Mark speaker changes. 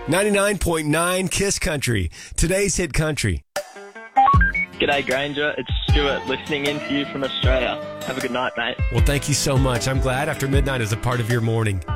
Speaker 1: 99.9 Kiss Country, today's hit country.
Speaker 2: G'day, Granger. It's Stuart listening in to you from Australia. Have a good night, mate.
Speaker 1: Well, thank you so much. I'm glad After Midnight is a part of your morning.